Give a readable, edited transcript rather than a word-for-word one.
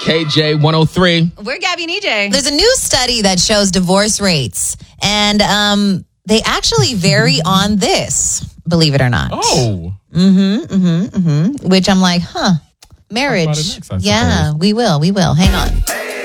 KJ 103. We're Gabby and EJ. There's a new study that shows divorce rates, and they actually vary on this, believe it or not. Oh. Which I'm like, marriage. Next, yeah, we will. Hang on.